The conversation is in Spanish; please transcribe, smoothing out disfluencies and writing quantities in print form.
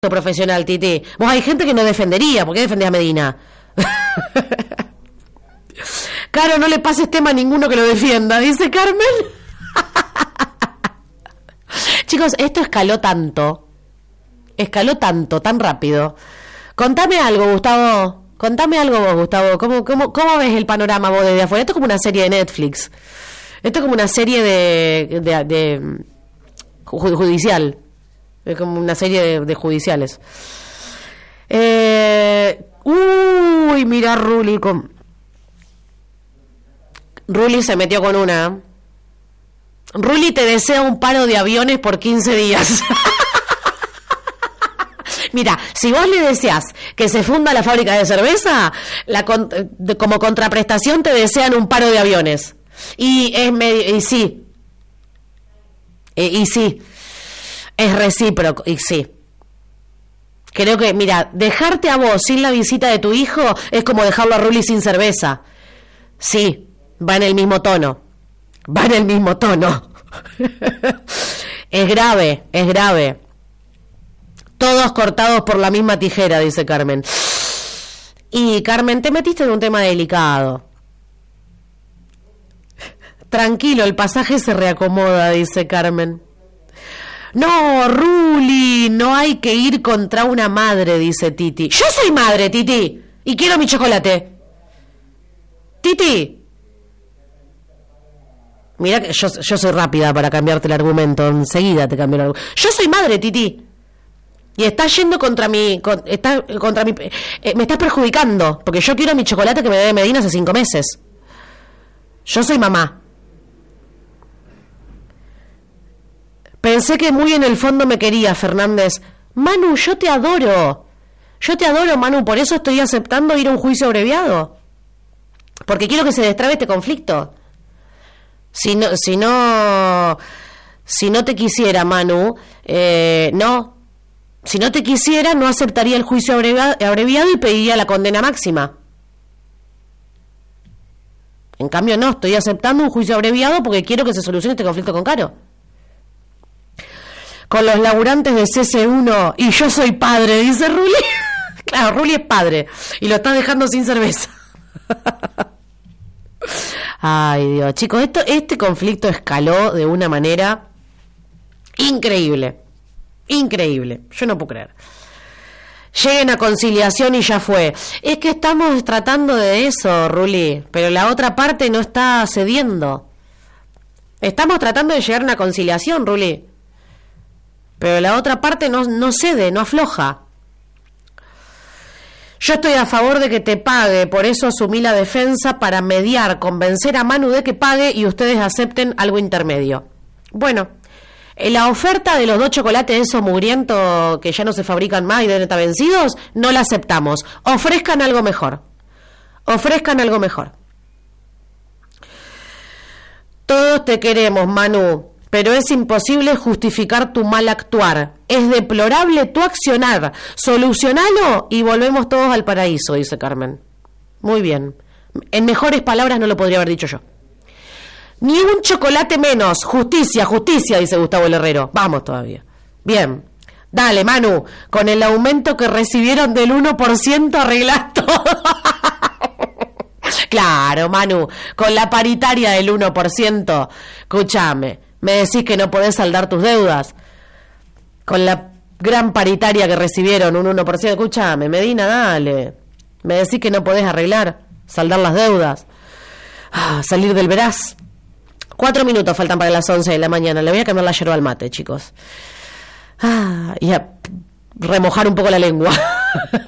acto profesional, Titi. Vos hay gente que no defendería. ¿Por qué defendés a Medina? Caro, no le pases tema a ninguno que lo defienda, dice Carmen. Chicos, esto escaló tanto, tan rápido. Contame algo, Gustavo. Contame algo vos, Gustavo. ¿Cómo ves el panorama vos desde afuera? Esto es como una serie de Netflix. Esto es como una serie de judicial. Es como una serie de judiciales. Uy, mira Ruli. Ruli se metió con una. Ruli te desea un paro de aviones por 15 días. Mira, si vos le deseas que se funda la fábrica de cerveza, como contraprestación te desean un paro de aviones. Y sí. Y sí. Es recíproco, y sí. Creo que, mira, dejarte a vos sin la visita de tu hijo es como dejarlo a Ruli sin cerveza. Sí, va en el mismo tono. Es grave. Todos cortados por la misma tijera, dice Carmen. Y, Carmen, te metiste en un tema delicado. Tranquilo, el pasaje se reacomoda, dice Carmen. No, Ruli, no hay que ir contra una madre, dice Titi. Yo soy madre, Titi, y quiero mi chocolate. Titi. Mira que yo soy rápida para cambiarte el argumento. Enseguida te cambio el argumento. Yo soy madre, Titi. Y estás yendo contra mi... me estás perjudicando. Porque yo quiero mi chocolate que me debe Medina hace 5 meses. Yo soy mamá. Pensé que muy en el fondo me quería, Fernández. Manu, yo te adoro. Manu. Por eso estoy aceptando ir a un juicio abreviado. Porque quiero que se destrabe este conflicto. Si no te quisiera, Manu, no. Si no te quisiera, no aceptaría el juicio abreviado y pediría la condena máxima. En cambio, no, estoy aceptando un juicio abreviado porque quiero que se solucione este conflicto con Caro. Con los laburantes de CC1 y yo soy padre, dice Ruli. Claro, Ruli es padre y lo está dejando sin cerveza. Ay, Dios, chicos, este conflicto escaló de una manera increíble. Yo no puedo creer. Lleguen a conciliación y ya fue. Es que estamos tratando de eso, Ruli, pero la otra parte no está cediendo. Estamos tratando de llegar a una conciliación, Ruli, pero la otra parte no cede, no afloja. Yo estoy a favor de que te pague, por eso asumí la defensa para mediar, convencer a Manu de que pague y ustedes acepten algo intermedio. Bueno, la oferta de los 2 chocolates esos mugrientos que ya no se fabrican más y deben estar vencidos, no la aceptamos. Ofrezcan algo mejor. Todos te queremos, Manu, pero es imposible justificar tu mal actuar. Es deplorable tu accionar. Solucionalo y volvemos todos al paraíso, dice Carmen. Muy bien. En mejores palabras no lo podría haber dicho yo. Ni un chocolate menos. Justicia, dice Gustavo el Herrero. Vamos todavía. Bien. Dale, Manu. Con el aumento que recibieron del 1% arreglás todo. Claro, Manu. Con la paritaria del 1%. Escúchame. Me decís que no podés saldar tus deudas. Con la gran paritaria que recibieron, un 1%. Escúchame, Medina, dale. Me decís que no podés saldar las deudas. Salir del veraz. 4 minutos faltan para las 11 de la mañana. Le voy a cambiar la yerba al mate, chicos. Y a remojar un poco la lengua.